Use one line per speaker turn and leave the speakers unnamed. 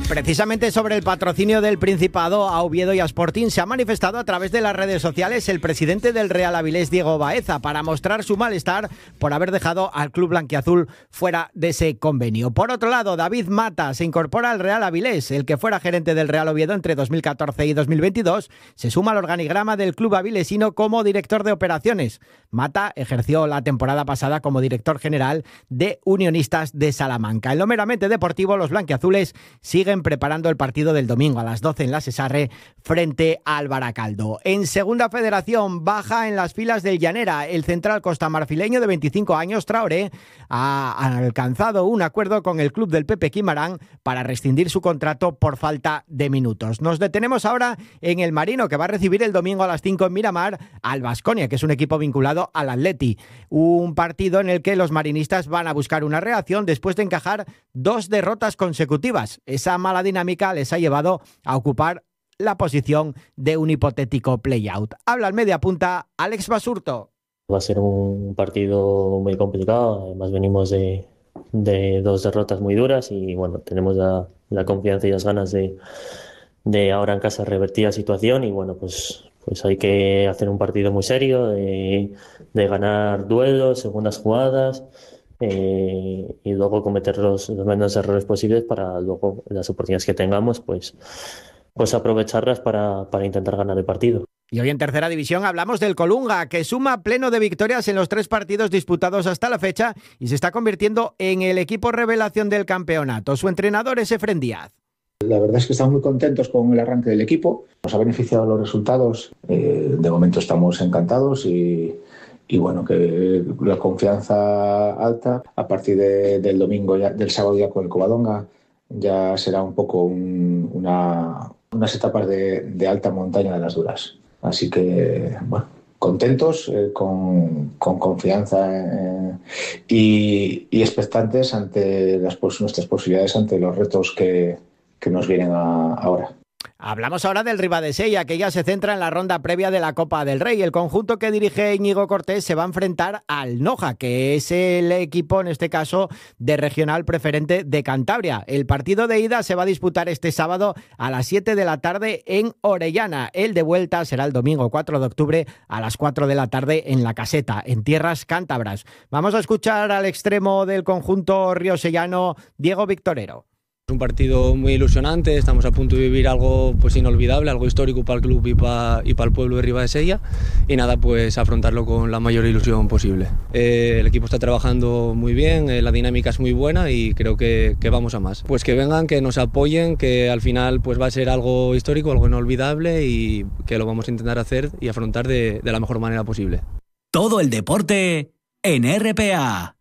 Precisamente sobre el patrocinio del Principado a Oviedo y a Sporting se ha manifestado a través de las redes sociales el presidente del Real Avilés, Diego Baeza, para mostrar su malestar por haber dejado al club blanquiazul fuera de ese convenio. Por otro lado, David Mata se incorpora al Real Avilés. El que fuera gerente del Real Oviedo entre 2014 y 2022 se suma al organigrama del club avilesino como director de operaciones. Mata ejerció la temporada pasada como director general de Unionistas de Salamanca. En lo meramente deportivo, los blanquiazules siguen preparando el partido del domingo a las 12 en la Sesarre frente al Baracaldo. En Segunda Federación, baja en las filas del Llanera. El central costamarfileño de 25 años, Traoré, ha alcanzado un acuerdo con el club del Pepe Quimarán para rescindir su contrato por falta de minutos. Nos detenemos ahora en el Marino, que va a recibir el domingo a las 5 en Miramar al Baskonia, que es un equipo vinculado al Atleti. Un partido en el que los marinistas van a buscar una reacción después de encajar 2 derrotas consecutivas. Esa mala dinámica les ha llevado a ocupar la posición de un hipotético play-out. Habla al media punta Alex Basurto.
Va a ser un partido muy complicado, además venimos de 2 derrotas muy duras y bueno, tenemos la confianza y las ganas de ahora en casa revertir la situación y bueno, pues hay que hacer un partido muy serio, de ganar duelos, segundas jugadas y luego cometer los menos errores posibles para luego las oportunidades que tengamos pues aprovecharlas para intentar ganar el partido.
Y hoy en Tercera División hablamos del Colunga, que suma pleno de victorias en los 3 partidos disputados hasta la fecha y se está convirtiendo en el equipo revelación del campeonato. Su entrenador es Efren Díaz.
La verdad es que estamos muy contentos con el arranque del equipo. Nos ha beneficiado los resultados. De momento estamos encantados y bueno, que la confianza alta a partir del domingo, del sábado ya con el Covadonga, ya será un poco unas etapas de alta montaña de las duras. Así que, bueno, contentos, con confianza y expectantes ante nuestras posibilidades, ante los retos que nos vienen ahora.
Hablamos ahora del Ribadesella, que ya se centra en la ronda previa de la Copa del Rey. El conjunto que dirige Íñigo Cortés se va a enfrentar al Noja, que es el equipo, en este caso, de regional preferente de Cantabria. El partido de ida se va a disputar este sábado a las 7 de la tarde en Orellana. El de vuelta será el domingo 4 de octubre a las 4 de la tarde en La Caseta, en tierras cántabras. Vamos a escuchar al extremo del conjunto riosellano, Diego Victorero.
Es un partido muy ilusionante, estamos a punto de vivir algo pues inolvidable, algo histórico para el club y para el pueblo de Ribadesella y nada, pues afrontarlo con la mayor ilusión posible. El equipo está trabajando muy bien, la dinámica es muy buena y creo que vamos a más. Pues que vengan, que nos apoyen, que al final pues va a ser algo histórico, algo inolvidable y que lo vamos a intentar hacer y afrontar de la mejor manera posible.
Todo el deporte en RPA.